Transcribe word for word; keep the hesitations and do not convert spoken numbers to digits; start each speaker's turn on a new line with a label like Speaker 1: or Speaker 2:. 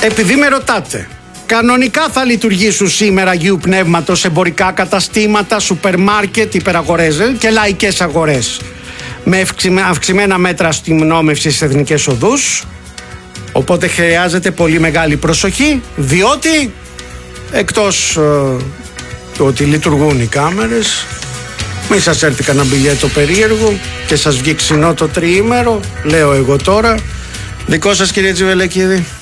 Speaker 1: Επειδή με ρωτάτε, κανονικά θα λειτουργήσουν σήμερα Αγίου Πνεύματος εμπορικά καταστήματα, σούπερ μάρκετ, υπεραγορές και λαϊκές αγορές με αυξημένα μέτρα αστυνόμευσης στις εθνικές οδούς. Οπότε χρειάζεται πολύ μεγάλη προσοχή, διότι εκτός ε, το ότι λειτουργούν οι κάμερες, μην σας έρθει κανένα μπιλιέτο περίεργο και σας βγει ξινό το τριήμερο, λέω εγώ τώρα. Δικό σας, κύριε Τζιβελεκίδη.